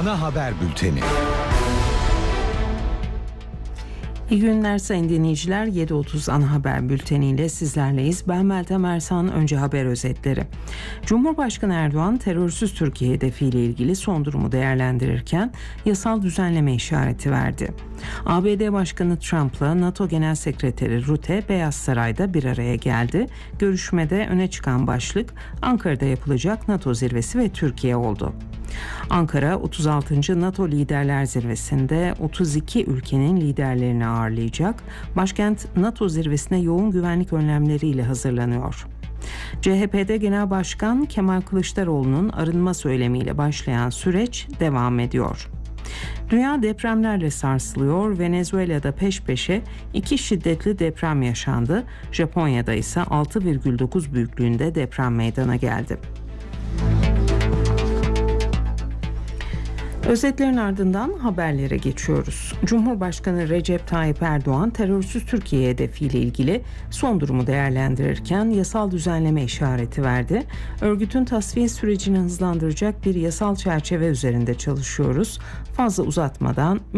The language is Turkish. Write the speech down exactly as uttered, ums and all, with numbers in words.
Ana haber bülteni. İyi günler sayın dinleyiciler. yedi otuz ana haber bülteniyle sizlerleyiz. Ben Meltem Ersan. Önce haber özetleri. Cumhurbaşkanı Erdoğan terörsüz Türkiye hedefiyle ilgili son durumu değerlendirirken yasal düzenleme işareti verdi. A B D Başkanı Trump'la NATO Genel Sekreteri Rutte Beyaz Saray'da bir araya geldi. Görüşmede öne çıkan başlık Ankara'da yapılacak NATO zirvesi ve Türkiye oldu. Ankara otuz altıncı NATO Liderler Zirvesi'nde otuz iki ülkenin liderlerini ağırlayacak. Başkent NATO zirvesine yoğun güvenlik önlemleriyle hazırlanıyor. C H P'de Genel Başkan Kemal Kılıçdaroğlu'nun arınma söylemiyle başlayan süreç devam ediyor. Dünya depremlerle sarsılıyor. Venezuela'da peş peşe iki şiddetli deprem yaşandı. Japonya'da ise altı virgül dokuz büyüklüğünde deprem meydana geldi. Özetlerin ardından haberlere geçiyoruz. Cumhurbaşkanı Recep Tayyip Erdoğan terörsüz Türkiye hedefiyle ilgili son durumu değerlendirirken yasal düzenleme işareti verdi. Örgütün tasfiye sürecini hızlandıracak bir yasal çerçeve üzerinde çalışıyoruz. Fazla uzatmadan